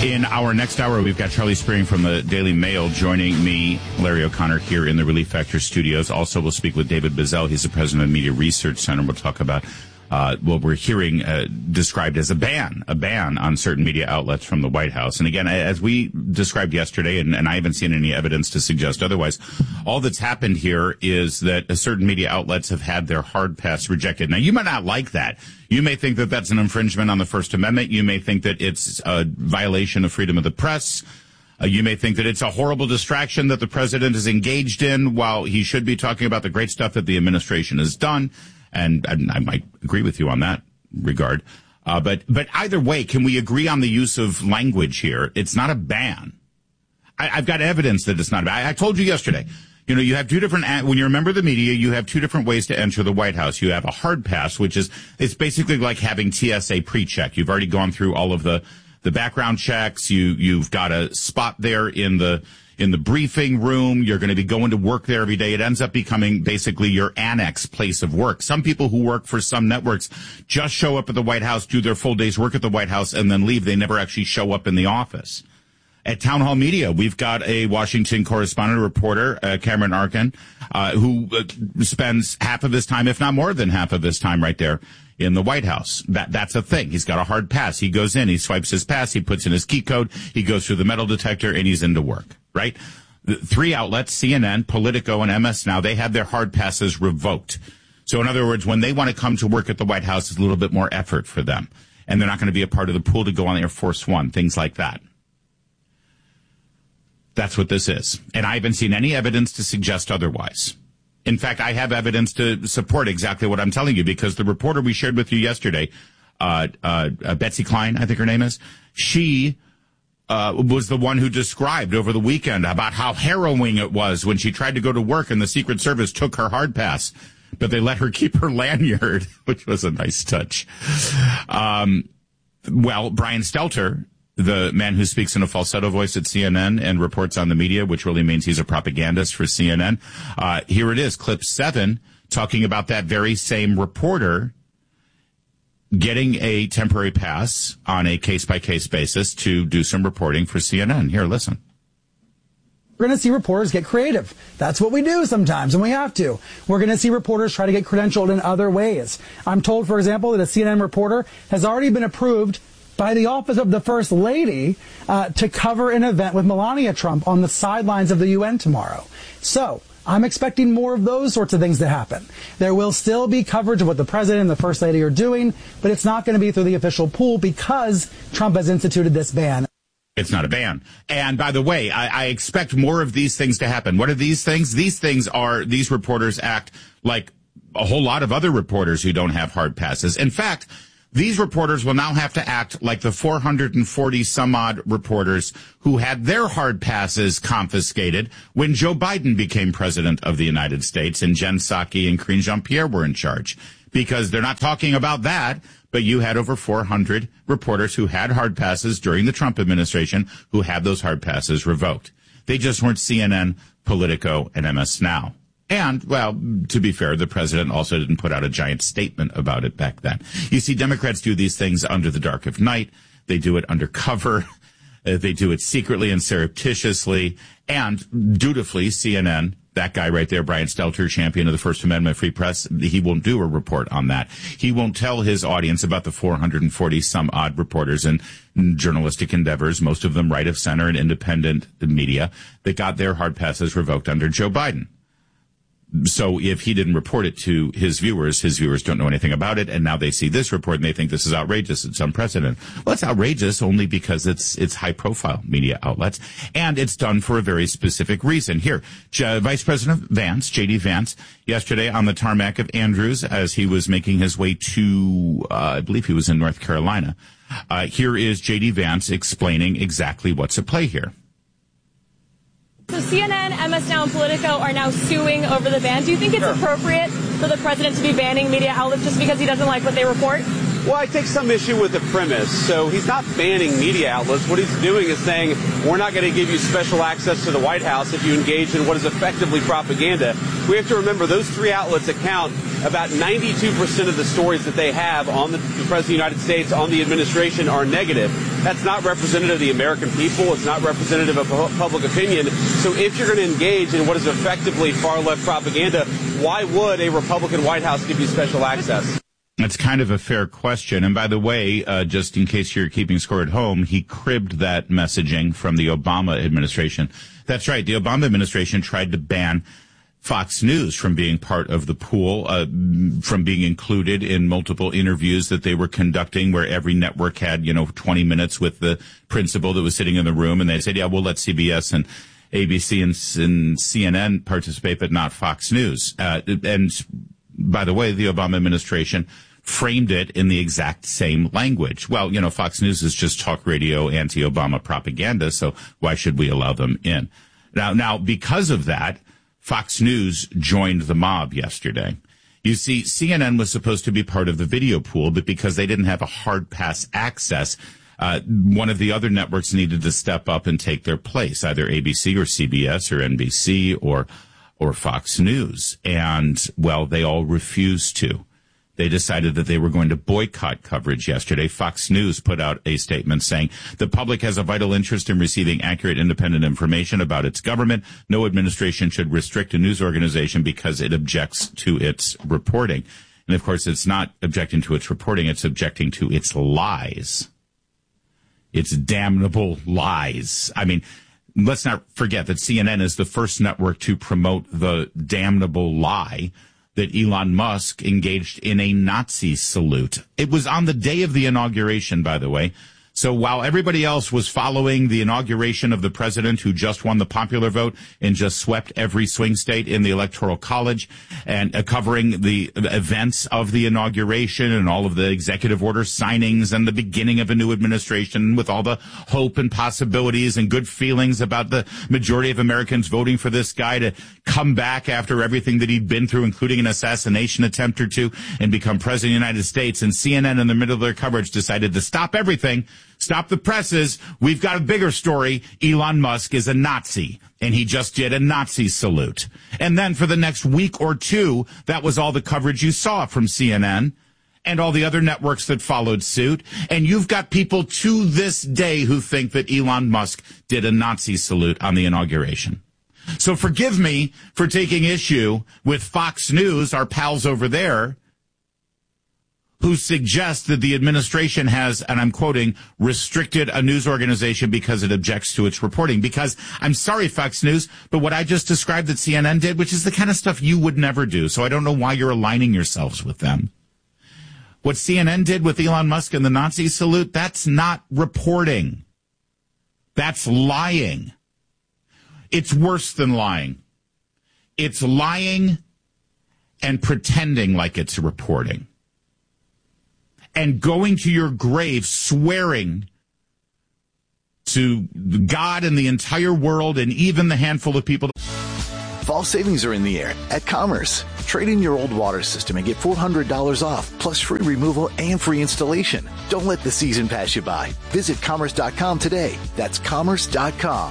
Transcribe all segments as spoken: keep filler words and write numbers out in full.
In our next hour, we've got Charlie Spearing from the Daily Mail joining me, Larry O'Connor, here in the Relief Factor studios. Also, we'll speak with David Bazell. He's the president of the Media Research Center. We'll talk about uh, what we're hearing uh, described as a ban, a ban on certain media outlets from the White House. And again, as we described yesterday, and, and I haven't seen any evidence to suggest otherwise, all that's happened here is that certain media outlets have had their hard pass rejected. Now, you might not like that. You may think that that's an infringement on the First Amendment. You may think that it's a violation of freedom of the press. Uh, you may think that it's a horrible distraction that the president is engaged in while he should be talking about the great stuff that the administration has done. And, and I might agree with you on that regard. Uh, but, but either way, can we agree on the use of language here? It's not a ban. I, I've got evidence that it's not a ban. I, I told you yesterday. You know, you have two different, when you're a member of the media, you have two different ways to enter the White House. You have a hard pass, which is, it's basically like having T S A pre-check. You've already gone through all of the, the background checks. You, you've got a spot there in the, in the briefing room. You're going to be going to work there every day. It ends up becoming basically your annex place of work. Some people who work for some networks just show up at the White House, do their full day's work at the White House, and then leave. They never actually show up in the office. At Town Hall Media, we've got a Washington correspondent, reporter, uh, Cameron Arkin, uh, who uh, spends half of his time, if not more than half of his time, right there in the White House. That That's a thing. He's got a hard pass. He goes in, he swipes his pass, he puts in his key code, he goes through the metal detector, and he's into work, right? The three outlets, C N N, Politico, and M S Now, they have their hard passes revoked. So in other words, when they want to come to work at the White House, it's a little bit more effort for them. And they're not going to be a part of the pool to go on Air Force One, things like that. That's what this is. And I haven't seen any evidence to suggest otherwise. In fact, I have evidence to support exactly what I'm telling you, because the reporter we shared with you yesterday, uh, uh, uh Betsy Klein, I think her name is, she uh was the one who described over the weekend about how harrowing it was when she tried to go to work and the Secret Service took her hard pass, but they let her keep her lanyard, which was a nice touch. Um, well, Brian Stelter, the man who speaks in a falsetto voice at C N N and reports on the media, which really means he's a propagandist for C N N. Uh, here it is, clip seven, talking about that very same reporter getting a temporary pass on a case-by-case basis to do some reporting for C N N. Here, listen. We're going to see reporters get creative. That's what we do sometimes, and we have to. We're going to see reporters try to get credentialed in other ways. I'm told, for example, that a C N N reporter has already been approved by the office of the First Lady uh, to cover an event with Melania Trump on the sidelines of the U N tomorrow. So I'm expecting more of those sorts of things to happen. There will still be coverage of what the President and the First Lady are doing, but it's not going to be through the official pool because Trump has instituted this ban. It's not a ban. And by the way, I, I expect more of these things to happen. What are these things? These things are, these reporters act like a whole lot of other reporters who don't have hard passes. In fact, these reporters will now have to act like the four hundred forty some odd reporters who had their hard passes confiscated when Joe Biden became president of the United States and Jen Psaki and Karine Jean-Pierre were in charge. Because they're not talking about that, but you had over four hundred reporters who had hard passes during the Trump administration who had those hard passes revoked. They just weren't C N N, Politico, and M S Now. And, well, to be fair, the president also didn't put out a giant statement about it back then. You see, Democrats do these things under the dark of night. They do it undercover. Uh, they do it secretly and surreptitiously. And dutifully, C N N, that guy right there, Brian Stelter, champion of the First Amendment, free press, he won't do a report on that. He won't tell his audience about the four hundred forty some odd reporters and journalistic endeavors, most of them right of center and independent media, that got their hard passes revoked under Joe Biden. So if he didn't report it to his viewers, his viewers don't know anything about it, and now they see this report and they think this is outrageous. It's unprecedented. Well, it's outrageous only because it's it's high-profile media outlets, and it's done for a very specific reason. Here, J- Vice President Vance, J D. Vance, yesterday on the tarmac of Andrews as he was making his way to, uh, I believe he was in North Carolina. Uh, here is J D. Vance explaining exactly what's at play here. So C N N, M S Now, and Politico are now suing over the ban. Do you think it's sure. appropriate for the president to be banning media outlets just because he doesn't like what they report? Well, I take some issue with the premise. So he's not banning media outlets. What he's doing is saying, we're not going to give you special access to the White House if you engage in what is effectively propaganda. We have to remember those three outlets account about ninety-two percent of the stories that they have on the, the President of the United States, on the administration, are negative. That's not representative of the American people. It's not representative of public opinion. So if you're going to engage in what is effectively far-left propaganda, why would a Republican White House give you special access? That's kind of a fair question. And by the way, uh, just in case you're keeping score at home, he cribbed that messaging from the Obama administration. That's right. The Obama administration tried to ban Fox News from being part of the pool, uh, from being included in multiple interviews that they were conducting where every network had, you know, twenty minutes with the principal that was sitting in the room. And they said, yeah, we'll let C B S and A B C and, and C N N participate, but not Fox News. Uh, and by the way, the Obama administration framed it in the exact same language. Well, you know, Fox News is just talk radio, anti-Obama propaganda, so why should we allow them in? Now, now, because of that, Fox News joined the mob yesterday. You see, C N N was supposed to be part of the video pool, but because they didn't have a hard pass access, uh, one of the other networks needed to step up and take their place, either A B C or C B S or N B C or, or Fox News. And, well, they all refused to. They decided that they were going to boycott coverage yesterday. Fox News put out a statement saying the public has a vital interest in receiving accurate, independent information about its government. No administration should restrict a news organization because it objects to its reporting. And, of course, it's not objecting to its reporting. It's objecting to its lies. Its damnable lies. I mean, let's not forget that C N N is the first network to promote the damnable lie that Elon Musk engaged in a Nazi salute. It was on the day of the inauguration, by the way. So while everybody else was following the inauguration of the president who just won the popular vote and just swept every swing state in the Electoral College and uh, covering the events of the inauguration and all of the executive order signings and the beginning of a new administration with all the hope and possibilities and good feelings about the majority of Americans voting for this guy to come back after everything that he'd been through, including an assassination attempt or two, and become president of the United States. And C N N, in the middle of their coverage, decided to stop everything. Stop the presses. We've got a bigger story. Elon Musk is a Nazi, and he just did a Nazi salute. And then for the next week or two, that was all the coverage you saw from C N N and all the other networks that followed suit. And you've got people to this day who think that Elon Musk did a Nazi salute on the inauguration. So forgive me for taking issue with Fox News, our pals over there, who suggest that the administration has, and I'm quoting, restricted a news organization because it objects to its reporting. Because, I'm sorry, Fox News, but what I just described that C N N did, which is the kind of stuff you would never do, so I don't know why you're aligning yourselves with them. What C N N did with Elon Musk and the Nazi salute, that's not reporting. That's lying. It's worse than lying. It's lying and pretending like it's reporting. And going to your grave swearing to God and the entire world and even the handful of people. Fall savings are in the air at Commerce. Trade in your old water system and get four hundred dollars off, plus free removal and free installation. Don't let the season pass you by. Visit commerce dot com today. That's commerce dot com.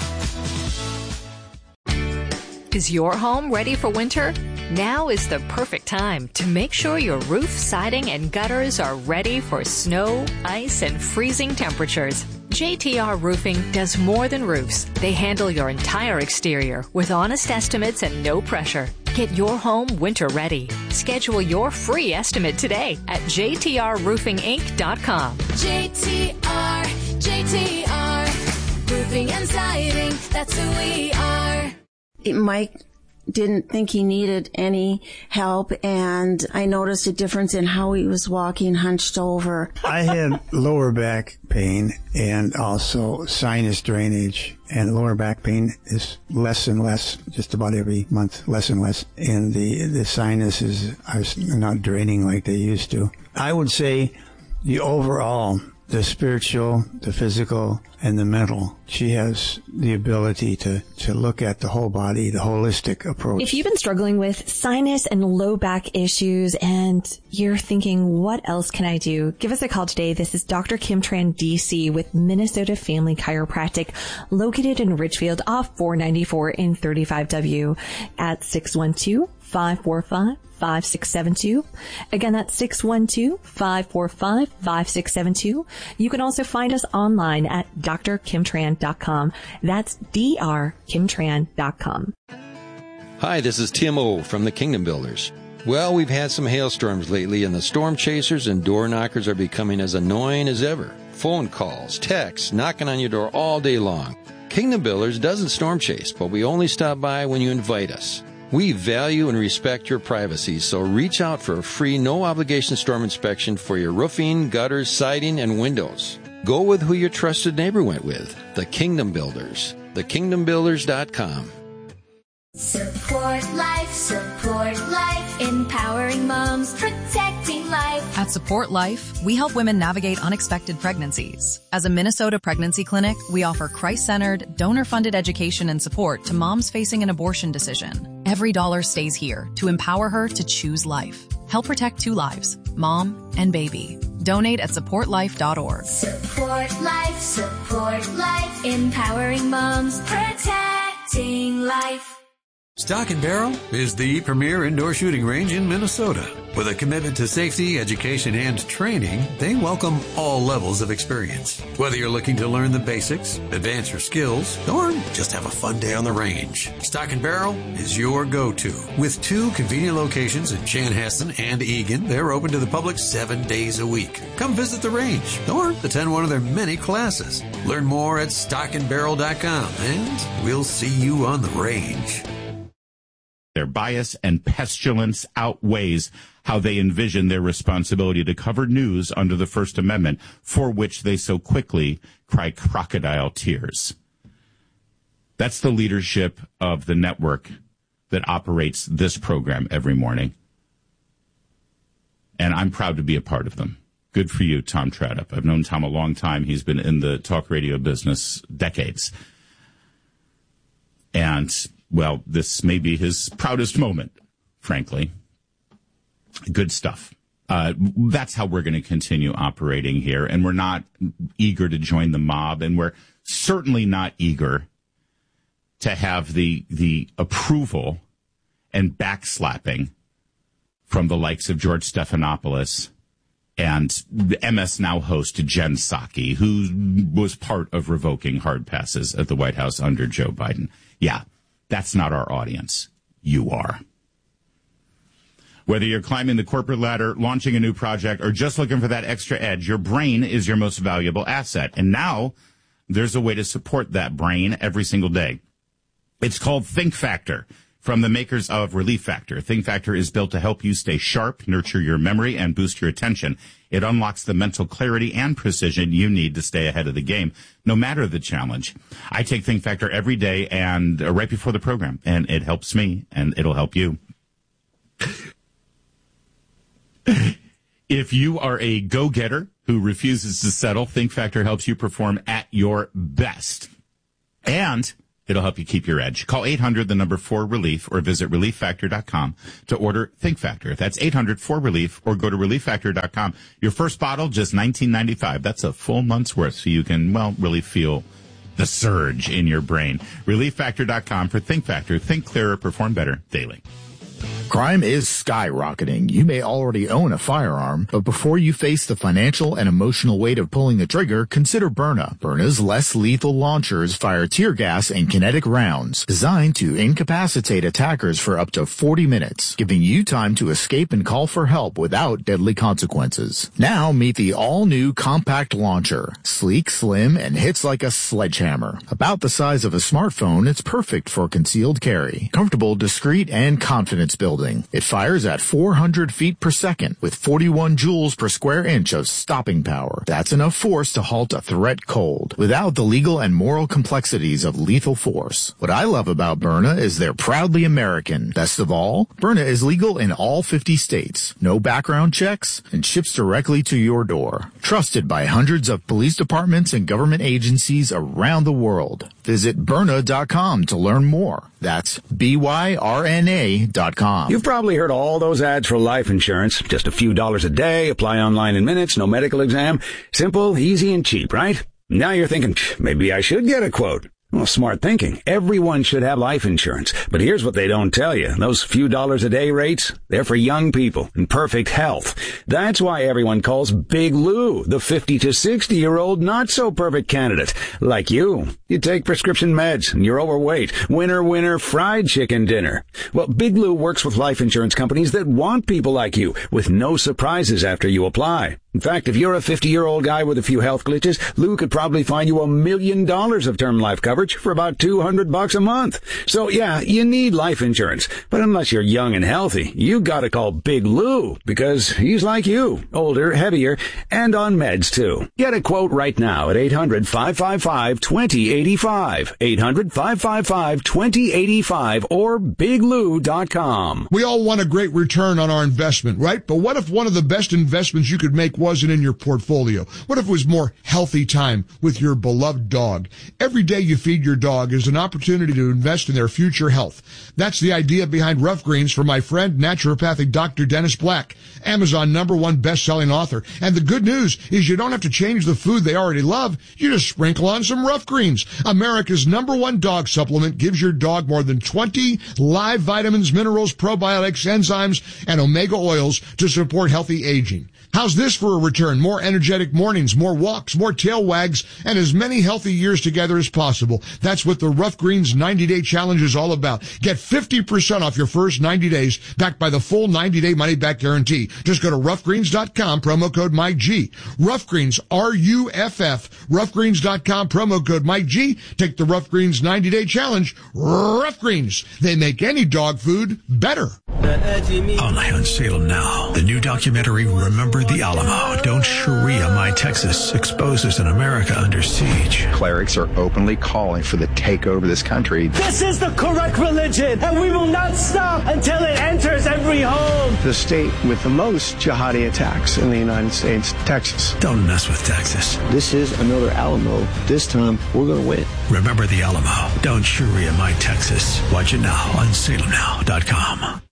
Is your home ready for winter? Now is the perfect time to make sure your roof, siding, and gutters are ready for snow, ice, and freezing temperatures. J T R Roofing does more than roofs. They handle your entire exterior with honest estimates and no pressure. Get your home winter ready. Schedule your free estimate today at j t r roofing inc dot com. J T R, J T R, Roofing and Siding, that's who we are. Mike didn't think he needed any help, and I noticed a difference in how he was walking hunched over. I had lower back pain and also sinus drainage, and lower back pain is less and less, just about every month, less and less. And the, the sinuses are not draining like they used to. I would say the overall, the spiritual, the physical, and the mental. She has the ability to, to look at the whole body, the holistic approach. If you've been struggling with sinus and low back issues and you're thinking, what else can I do? Give us a call today. This is Doctor Kim Tran, D C with Minnesota Family Chiropractic, located in Richfield off four ninety-four in thirty-five W at six one two, five four five, five six seven two. Again, that's six one two, five four five, five six seven two. You can also find us online at d r kim tran dot com. That's d r kim tran dot com. Hi, this is Tim O from the Kingdom Builders. Well, we've had some hailstorms lately, and the storm chasers and door knockers are becoming as annoying as ever. Phone calls, texts, knocking on your door all day long. Kingdom Builders doesn't storm chase, but we only stop by when you invite us. We value and respect your privacy, so reach out for a free, no-obligation storm inspection for your roofing, gutters, siding, and windows. Go with who your trusted neighbor went with, the Kingdom Builders. the kingdom builders dot com. Support life, support life, empowering moms, protecting life. At Support Life, we help women navigate unexpected pregnancies. As a Minnesota pregnancy clinic, we offer Christ-centered, donor-funded education and support to moms facing an abortion decision. Every dollar stays here to empower her to choose life. Help protect two lives, mom and baby. Donate at support life dot org. Support life, support life, empowering moms, protecting life. Stock and Barrel is the premier indoor shooting range in Minnesota. With a commitment to safety, education, and training, they welcome all levels of experience. Whether you're looking to learn the basics, advance your skills, or just have a fun day on the range, Stock and Barrel is your go-to. With two convenient locations in Chanhassen and Eagan, they're open to the public seven days a week. Come visit the range or attend one of their many classes. Learn more at stock and barrel dot com, and we'll see you on the range. Their bias and pestilence outweighs how they envision their responsibility to cover news under the First Amendment, for which they so quickly cry crocodile tears. That's the leadership of the network that operates this program every morning. And I'm proud to be a part of them. Good for you, Tom Tradup. I've known Tom a long time. He's been in the talk radio business decades. And well, this may be his proudest moment, frankly. Good stuff. Uh, that's how we're going to continue operating here. And we're not eager to join the mob. And we're certainly not eager to have the the approval and backslapping from the likes of George Stephanopoulos and the M S Now host Jen Psaki, who was part of revoking hard passes at the White House under Joe Biden. Yeah. That's not our audience. You are. Whether you're climbing the corporate ladder, launching a new project, or just looking for that extra edge, your brain is your most valuable asset. And now there's a way to support that brain every single day. It's called Think Factor, from the makers of Relief Factor. Think Factor is built to help you stay sharp, nurture your memory, and boost your attention. It unlocks the mental clarity and precision you need to stay ahead of the game, no matter the challenge. I take Think Factor every day and uh, right before the program, and it helps me, and it'll help you. If you are a go-getter who refuses to settle, Think Factor helps you perform at your best. And it'll help you keep your edge. Call eight hundred, the number four relief, or visit relief factor dot com to order Think Factor. That's eight hundred four relief, or go to relief factor dot com. Your first bottle, just nineteen ninety-five. That's a full month's worth, so you can, well, really feel the surge in your brain. relief factor dot com for Think Factor. Think clearer, perform better daily. Crime is skyrocketing. You may already own a firearm, but before you face the financial and emotional weight of pulling the trigger, consider Byrna. Byrna's less lethal launchers fire tear gas and kinetic rounds designed to incapacitate attackers for up to forty minutes, giving you time to escape and call for help without deadly consequences. Now meet the all-new compact launcher. Sleek, slim, and hits like a sledgehammer. About the size of a smartphone, it's perfect for concealed carry. Comfortable, discreet, and confidence building. It fires at four hundred feet per second with forty-one joules per square inch of stopping power. That's enough force to halt a threat cold, without the legal and moral complexities of lethal force. What I love about Byrna is they're proudly American. Best of all, Byrna is legal in all fifty states, no background checks, and ships directly to your door. Trusted by hundreds of police departments and government agencies around the world. Visit Byrna dot com to learn more. That's B Y R N A dot com. You've probably heard all those ads for life insurance. Just a few dollars a day, apply online in minutes, no medical exam. Simple, easy, and cheap, right? Now you're thinking, maybe I should get a quote. Well, smart thinking. Everyone should have life insurance. But here's what they don't tell you. Those few dollars a day rates, they're for young people in perfect health. That's why everyone calls Big Lou the fifty to sixty year old not so perfect candidate. Like you. You take prescription meds and you're overweight. Winner, winner, fried chicken dinner. Well, Big Lou works with life insurance companies that want people like you with no surprises after you apply. In fact, if you're a fifty-year-old guy with a few health glitches, Lou could probably find you a million dollars of term life coverage for about two hundred bucks a month. So yeah, you need life insurance. But unless you're young and healthy, you gotta call Big Lou because he's like you, older, heavier, and on meds too. Get a quote right now at eight hundred, five five five, two zero eight five, eight hundred, five five five, two zero eight five or big lou dot com. We all want a great return on our investment, right? But what if one of the best investments you could make wasn't in your portfolio? What if it was more healthy time with your beloved dog? Every day you feed your dog is an opportunity to invest in their future health. That's the idea behind Rough Greens for my friend, naturopathic Doctor Dennis Black, Amazon number one best-selling author. And the good news is you don't have to change the food they already love. You just sprinkle on some Rough Greens. America's number one dog supplement gives your dog more than twenty live vitamins, minerals, probiotics, enzymes, and omega oils to support healthy aging. How's this for a return? More energetic mornings, more walks, more tail wags, and as many healthy years together as possible. That's what the Rough Greens ninety-day challenge is all about. Get fifty percent off your first ninety days, backed by the full ninety-day money-back guarantee. Just go to rough greens dot com, promo code Mike G. Rough Greens, R U F F, rough greens dot com, promo code Mike G. Take the Rough Greens ninety-day challenge. Rough Greens. They make any dog food better. Only on Salem Now. The new documentary, Remember the Alamo. Don't Sharia My Texas, exposes an America under siege. Clerics are openly calling for the takeover of this country. This is the correct religion, and we will not stop until it enters every home. The state with the most jihadi attacks in the United States, Texas. Don't mess with Texas. This is another Alamo. This time, we're going to win. Remember the Alamo. Don't Sharia My Texas. Watch it now on salem now dot com.